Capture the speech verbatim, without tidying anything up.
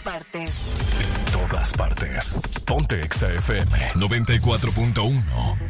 partes. En todas partes. Ponte Exa F M noventa y cuatro punto uno.